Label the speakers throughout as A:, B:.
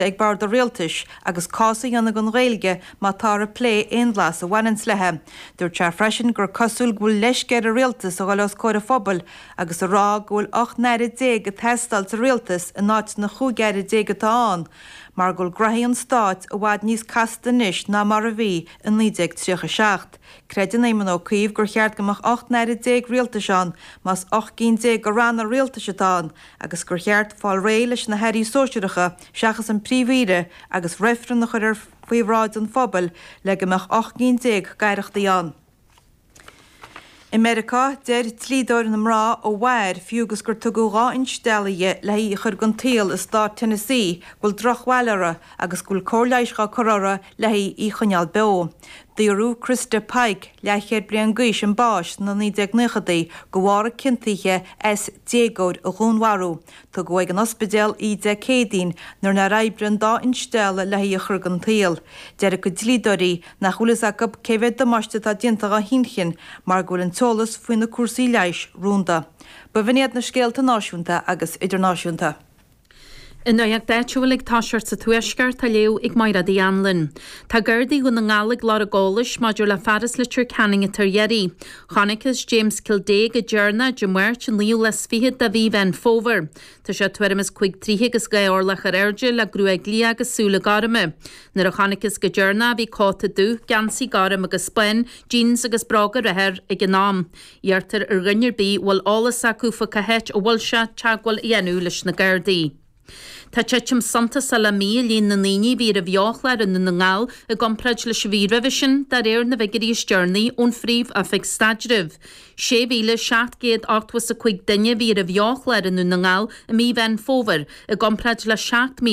A: ag bar do rialtais agus cása anna gon réilge má tar a plé ein glas a bhainins lethe. Dúir te freisin gur cosúil gúil leis ger a rialtas a gáil os cóir a phobal agus a rá gúil 8-9 a testal sa rialtas a náit na chúgeir 10 atáán. Mar gúil graíon stáit a bhhaid níos castanis ná mar a bhí in 1937. Creidir éman ó cuomh gur cheart gomach 8-10 rialtaseán más 8-10 go ran a rialtasetáin agus gur cheart fáil ré leis na heirí sóisiireacha seachas an príomhíre agus réifran na chuir faoihráid an phobal le gomach 8-10 gaiireachtaí an. America deir tlídóir na mrá ó bhair fiúgus gur tugu rá instealaige le hí chur gon taal is Stát Tennessee gúil drochhhailere agus gúil cóirleisá chorara le hí í chuneal beo. Díorú Christa Pike leichéad blian gúis an báis na 1990 go bhhar cintaithe S-10 a gúnharú, Tá go ag an ospidéal í de cédín nar na raibrin dá instéala le hí a chur gon taal. Deir go tlídóirí nach chulas a gob céfed damáiste tá diantacha hinchin mar gúil an tolas faoin na cuasaí leis rúnda. Ba bhíad na scéalta náisiúnta agus idirnáisiúnta.
B: In nuach deitúil táisiart sa tuaisceart tá leo ag maira dí anlinn. Tá gurdaí go na ngálaigh lá a gális maidir le faras litir canning a tarjeirí. Chonachas James Kildé go dhearna de muirt an líú les fiad da bhí ben fóver. Tá sé tuairim is chuig tríthe agus gaorlach ar airde le grú ag lí agus súla garime. Nar a chonachas go dhearna bhí cáta dú gansaí garim agus spain, jeans agus braga rahir ag an nám. Iartar ar rinnear bí bhfuil álas acufa cahet ó bhfuil se teagháil ianú leis na gurdaí. Tá teitm Santa Salami líon na níní bhí a bheochlar in na ngáil a gompraid le sibhí revision dar éir na bheicirí stearnaí ón phríomh a feig stadrih. 7,785 duine bhí a bheochlar in na ngáil a mí bhein fóver a gompraid le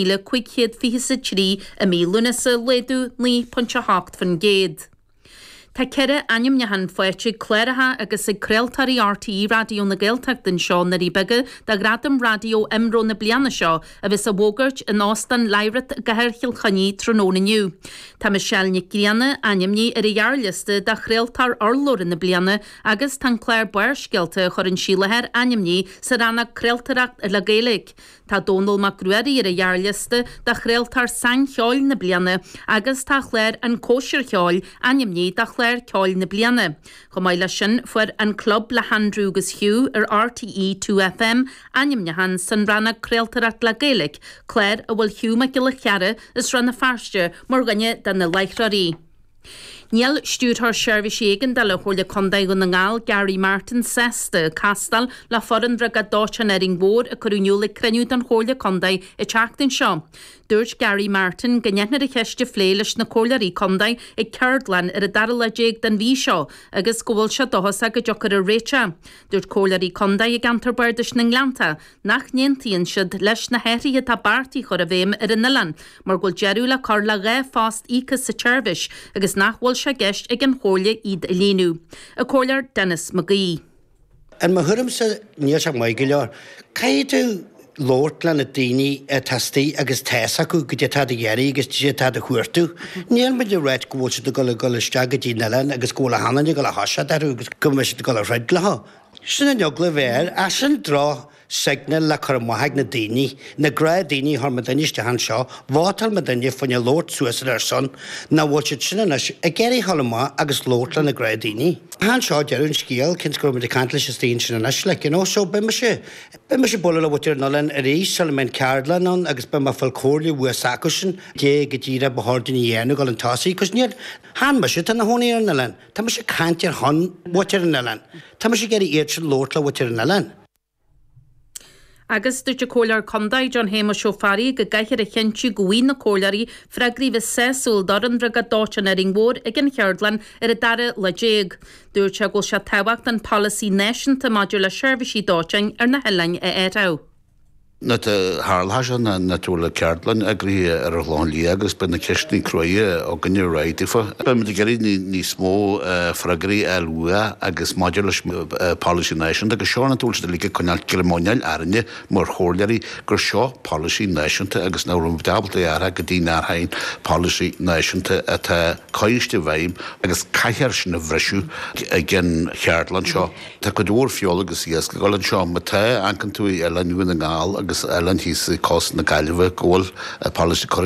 B: 7,523 a mí lunasa leadú 9.8 fan géad. Tá ceire aim nehan foiite cléiretha agus ag creaaltarí RTí radio na Gaeltacht den seo na ríbege da gradam radio imró na bliana seo a bheits a bhógart in ástan leiret gaherchil chaní trónónaniu. Tá Michelle Nicgrianne animní ar a jaarliste da creaaltar orlór in na bliana agus tan Claire Buirsgelte chur in síleher animní sa ranna creaaltaracht le Gaelig. Tá Donald Macrueri ar a jaarliste da creaaltar sang cheáil na bliana agus tá chléir an cóisiir cheáil animní da chléir ceáil na bliana. Go mai lei sin fuair an club le Andrew agus Hugh ar RTE 2FM animnehan san ranna creaaltaracht le Gaelig. Claire a bhfuil Hugh me gile chearre is ranna farste mar ganne den na leichrarí. Níl stúrthar seirbhís éigean de le chóirle condaigh go na ngáil Gary Martin sesta castal le foran rag a dátean ar mór a chuúniuúla creniú an chóirle condaigh i teachtain seo. Dúirt Gary Martin gneithnar a cheiste flé leis na cóirlaí condaigh ag Cerdlan ar a dar le déag den bhí seo agus go bhfuil se dochas a go deochar a réite. Dúirt cóirlaí condaigh ag Antarbardas na Nglanta nach níontaíonn siad leis na heirithe tá bartaí chur a bhéim ar an Nillan mar gúil dearú le carla ré fást íchas sa Chervis agus nachhfuil se gist ag an chóirle iad a líonú. A cóirlear Dennis McGee.
C: An ma thuirim sa níos ag mai go leor, caiú Lord le na daoine testaí agus teasa acu go dtí a dhéirí agus tí a chuirtú. Níl me de réid gohil do go isteag go dtí Nillan agus cóla hanana go le hasise darú agus go me go le réid letha. Sinna neogla bhéir a sin drá signal le chur maithaigh na daoine na gra daoine thar me dainiste han seo bhátal me daine fanne Lord Suasar ar son na bhil si sinna a geirí hallamá agus Lord le na gra daoine. Han seo dearún scíal cin go me de cantla sé stíon sinna nas le nó seo be me sé bolla le bhtir Nillan a rééis sal men Cardlan an agus be me fil cóirla bua sacusin dé go dtíra bethdaine dhéanú go an tásaí cos níad han me sé tan na hónaí ar Nillan. Tá me sé cantir hon bhtir Nillan. Tá me sé geirí iad sin Lord le bhtir Nillan.
B: Agus dúirte cóilear condaigh John Héma Seofarí go gaiithir a cheintú gohaoin na cóilearí freagríomh sésúil dar an rag a dátean ar mór ag an Cheardlan ar a dara le déag. Dúirte go se tehacht an policy nation tá maidir le seirbhísí dátein ar na heilein a éirá.
D: Na Harlhasan na túla Cardlan a grí ar a lán lí agus ben na ceistní croie ó gannne réitifa. Ben de geí ní smó fragarí elua agus modulas Policy Nation agus seán túlsa de líka conal ceremonial airne mar chóirleirí gur seo Policy Nation agus nárum dabalta ara go dtí nárhain Policy Nation a tá caiiste bhaim agus caiithar sin na bhreisiú gin Cardlan seo. Tá go dúr fiol agus iasca gáil an seo ma tá ancan tú eile nuú na ngáil agus elan hís cos na gaiileh ggóil pála